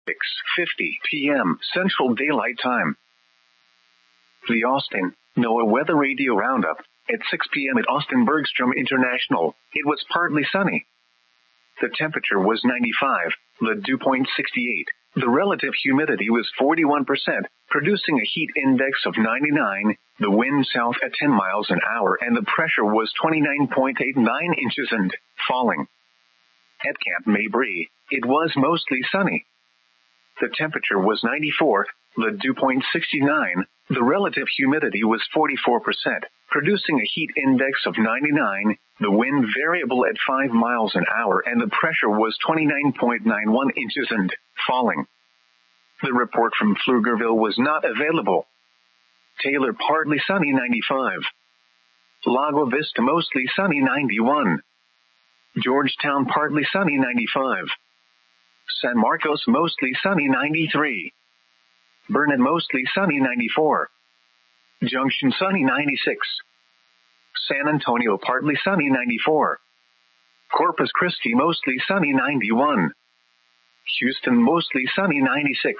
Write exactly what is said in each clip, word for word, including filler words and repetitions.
six fifty p m Central Daylight Time. The Austin, NOAA Weather Radio Roundup. At six p m at Austin Bergstrom International, it was partly sunny. The temperature was ninety-five, the dew point sixty-eight. The relative humidity was forty-one percent, producing a heat index of ninety-nine, the wind south at ten miles an hour, and the pressure was twenty-nine point eight nine inches and falling. At Camp Mabry, it was mostly sunny. The temperature was ninety-four, the dew point sixty-nine, the relative humidity was forty-four percent, producing a heat index of ninety-nine, the wind variable at five miles an hour, and the pressure was twenty-nine point nine one inches and falling. The report from Pflugerville was not available. Taylor partly sunny ninety-five. Lago Vista mostly sunny ninety-one. Georgetown partly sunny ninety-five. San Marcos mostly sunny ninety-three. Burnet mostly sunny ninety-four. Junction sunny ninety-six. San Antonio partly sunny ninety-four. Corpus Christi mostly sunny ninety-one. Houston mostly sunny ninety-six.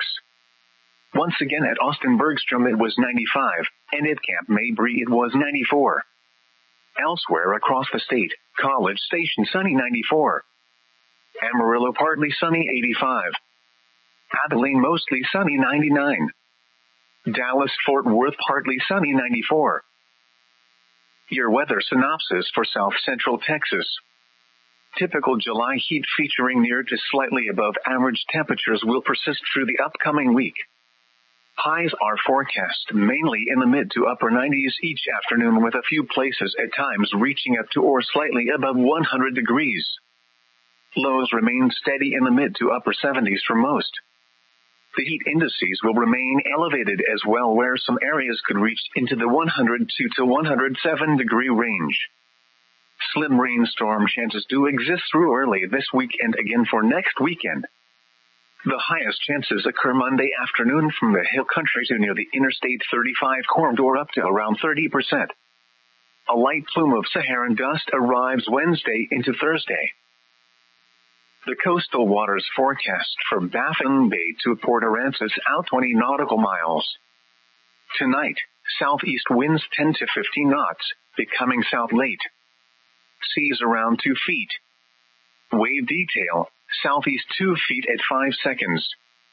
Once again at Austin Bergstrom it was ninety-five, and at Camp Mabry it was ninety-four. Elsewhere across the state, College Station sunny ninety-four. Amarillo partly sunny eighty-five. Abilene mostly sunny ninety-nine. Dallas Fort Worth partly sunny ninety-four. Your weather synopsis for South Central Texas. Typical July heat featuring near to slightly above average temperatures will persist through the upcoming week. Highs are forecast mainly in the mid to upper nineties each afternoon, with a few places at times reaching up to or slightly above one hundred degrees. Lows remain steady in the mid to upper seventies for most. The heat indices will remain elevated as well, where some areas could reach into the one hundred two to one hundred seven degree range. Slim rainstorm chances do exist through early this week and again for next weekend. The highest chances occur Monday afternoon from the hill country to near the Interstate thirty-five corridor up to around thirty percent. A light plume of Saharan dust arrives Wednesday into Thursday. The coastal waters forecast from Baffin Bay to Port Aransas out twenty nautical miles. Tonight, southeast winds ten to fifteen knots, becoming south late. Seas around two feet. Wave detail, southeast two feet at five seconds.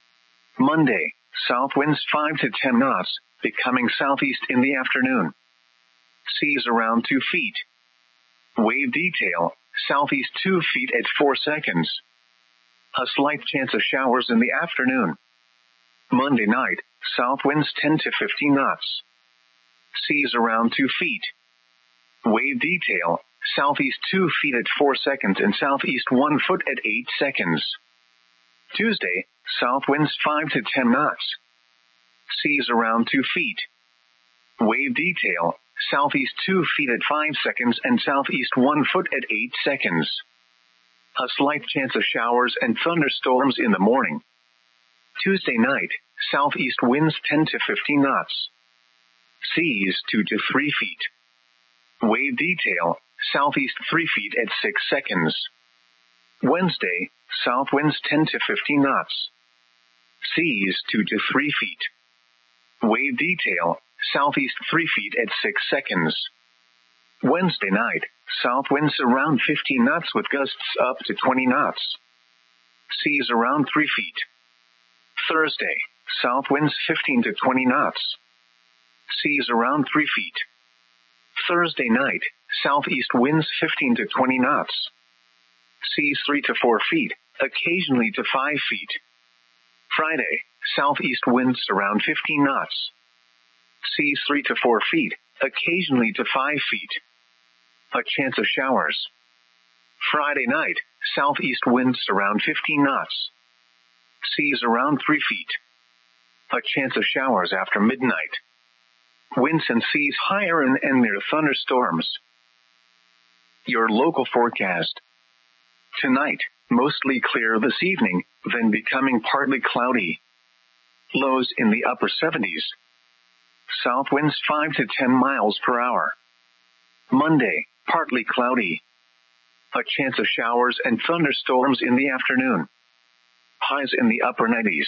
Monday, south winds five to ten knots, becoming southeast in the afternoon. Seas around two feet. Wave detail, southeast two feet at four seconds. A slight chance of showers in the afternoon. Monday night, south winds ten to fifteen knots. Seas around two feet. Wave detail, southeast two feet at four seconds and southeast one foot at eight seconds. Tuesday, south winds five to ten knots. Seas around two feet. Wave detail, southeast two feet at five seconds and southeast one foot at eight seconds. A slight chance of showers and thunderstorms in the morning. Tuesday night, southeast winds ten to fifteen knots. Seas two to three feet. Wave detail, southeast three feet at six seconds. Wednesday, south winds ten to fifteen knots. Seas two to three feet. Wave detail, southeast three feet at six seconds. Wednesday night, south winds around fifteen knots with gusts up to twenty knots. Seas around three feet. Thursday, south winds fifteen to twenty knots. Seas around three feet. Thursday night, southeast winds fifteen to twenty knots. Seas three to four feet, occasionally to five feet. Friday, southeast winds around fifteen knots. Seas three to four feet, occasionally to five feet. A chance of showers. Friday night, southeast winds around fifteen knots. Seas around three feet. A chance of showers after midnight. Winds and seas higher and, and near thunderstorms. Your local forecast. Tonight, mostly clear this evening, then becoming partly cloudy. Lows in the upper seventies. South winds five to ten miles per hour. Monday, partly cloudy. A chance of showers and thunderstorms in the afternoon. highs in the upper nineties.